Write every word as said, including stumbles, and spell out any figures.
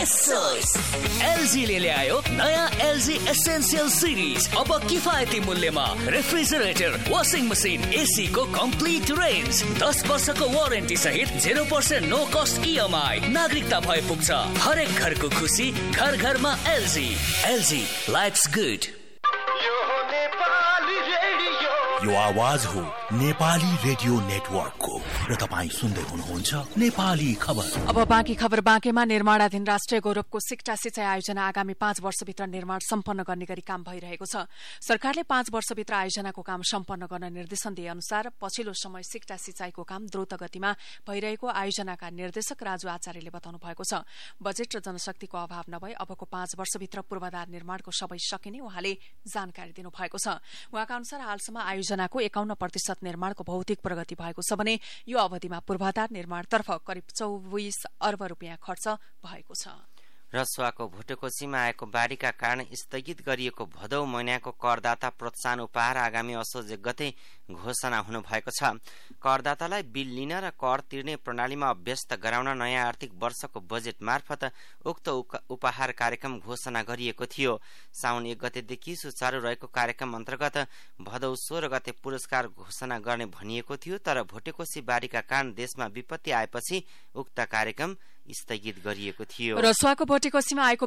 LG ले ल्यायो नयाँ एलजी एसेन्शियल सिरिज। अब किफायती मूल्यमा रेफ्रिजरेटर, वाशिङ मसिन, एसी को कम्प्लिट रेन्ज, दस वर्षको वारेन्टी सहित zero percent no cost EMI. नागरिकता भए पुग्छ। हरेक घरको खुसी घर घरमा एलजी। LG lives good. यो आवाज हो नेपाली रेडियो नेटवर्कको र तपाईँ सुन्दै हुनुहुन्छ नेपाली खबर। अब बाँकी खबर बाँकीमा। निर्माणाधीन राष्ट्रिय गौरवको सिक्टा सिंचाई आयोजना आगामी पाँच वर्षभित्र निर्माण सम्पन्न गर्ने गरी काम भइरहेको छ। सरकारले पाँच वर्षभित्र आयोजनाको काम सम्पन्न गर्न निर्देशन दिए अनुसार पछिल्लो समय सिक्टा सिंचाईको काम द्रुत गतिमा भइरहेको आयोजनाका निर्देशक राजु आचार्यले बताउनु भएको छ। बजेट र जनशक्तिको अभाव नभई अबको पाँच वर्षभित्र पूर्वाधार निर्माणको सबै सकिने उहाँले जानकारी दिनुभएको छ। उहाँका अनुसार हालसम्म आयोजनाको एकाउन्न प्रतिशत निर्माणको भौतिक प्रगति भएको छ भने यो अवधिमा पूर्वाधार निर्माणतर्फ करिब चौबिस अर्ब रूपियाँ खर्च भएको छ। रसुवाको भुटेकोसीमा आएको बाढीका कारण स्थगित गरिएको भदौ महिनाको करदाता प्रोत्साहन उपहार आगामी असोज एक गते घोषणा हुनु भएको छ। करदातालाई बिल लिन र कर तिर्ने प्रणालीमा अभ्यस्त गराउन नयाँ आर्थिक वर्षको बजेट मार्फत उक्त उपहार कार्यक्रम घोषणा गरिएको थियो। साउन एक गतेदेखि सुचारू रहेको कार्यक्रम अन्तर्गत भदौ सोह्र गते पुरस्कार घोषणा गर्ने भनिएको थियो, तर भुटेकोसी बाढीका कारण देशमा विपत्ति आएपछि उक्त कार्यक्रम स्थगित गरिएको थियो। रसुवाको भुटेकोसीमा आएको